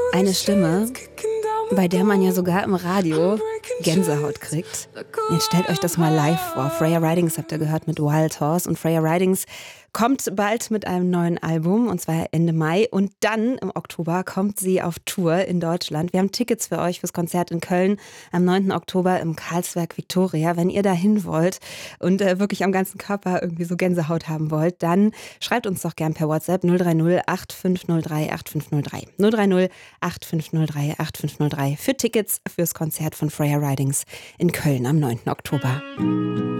Eine Stimme, bei der man ja sogar im Radio Gänsehaut kriegt. Jetzt stellt euch das mal live vor. Freya Ridings habt ihr gehört mit Wild Horse. Und Freya Ridings kommt bald mit einem neuen Album, und zwar Ende Mai. Und dann im Oktober kommt sie auf Tour in Deutschland. Wir haben Tickets für euch fürs Konzert in Köln am 9. Oktober im Karlswerk Victoria. Wenn ihr da hin wollt und wirklich am ganzen Körper irgendwie so Gänsehaut haben wollt, dann schreibt uns doch gern per WhatsApp 030 8503 8503. 030 8503 8503 für Tickets fürs Konzert von Freya Ridings in Köln am 9. Oktober.